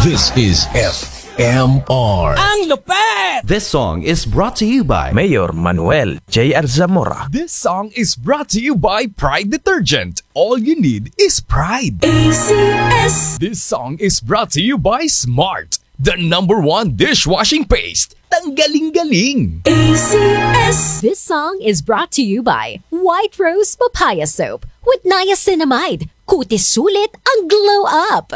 This is FMR. Ang lupet! This song is brought to you by Mayor Manuel J.R. Zamora. This song is brought to you by Pride Detergent. All you need is pride. ACS. This song is brought to you by Smart, the #1 dishwashing paste. Tanggaling-galing. ACS. This song is brought to you by White Rose Papaya Soap with niacinamide. Kutis sulit ang glow up.